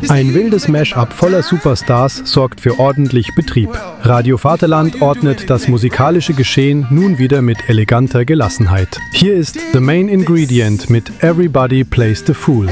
Ein wildes Mash-up voller Superstars sorgt für ordentlich Betrieb. Radio Vaterland ordnet das musikalische Geschehen nun wieder mit eleganter Gelassenheit. Hier ist The Main Ingredient mit Everybody Plays the Fool.